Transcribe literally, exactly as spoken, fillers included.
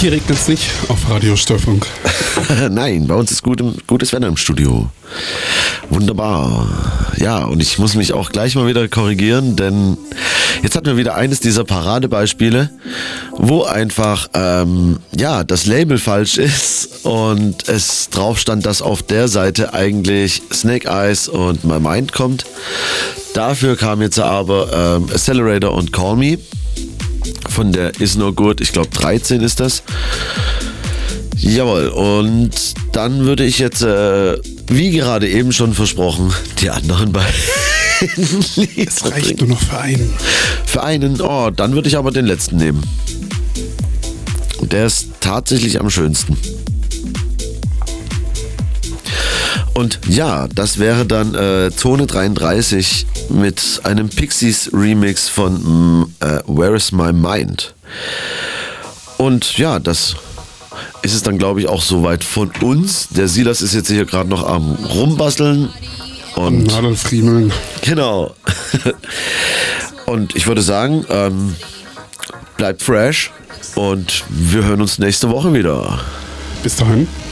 hier regnet es nicht auf Radio Störfunk. Nein, bei uns ist gut, gutes Wetter im Studio. Wunderbar. Ja, und ich muss mich auch gleich mal wieder korrigieren, denn jetzt hatten wir wieder eines dieser Paradebeispiele, wo einfach ähm, ja das Label falsch ist und es drauf stand, dass auf der Seite eigentlich Snake Eyes und My Mind kommt. Dafür kam jetzt aber ähm, Accelerator und Call Me von der Is No Good, ich glaube dreizehn ist das. Jawohl, und dann würde ich jetzt, äh, wie gerade eben schon versprochen, die anderen beiden Lieder Es reicht bringen. nur noch für einen. Für einen, oh, dann würde ich aber den letzten nehmen. Der ist tatsächlich am schönsten. Und ja, das wäre dann äh, Zone dreiunddreißig mit einem Pixies Remix von mm, äh, Where Is My Mind. Und ja, das ist es dann, glaube ich, auch soweit von uns. Der Silas ist jetzt hier gerade noch am Rumbasteln. Und Nadelfriemeln. genau. Und ich würde sagen, ähm, bleibt fresh und wir hören uns nächste Woche wieder. Bis dahin.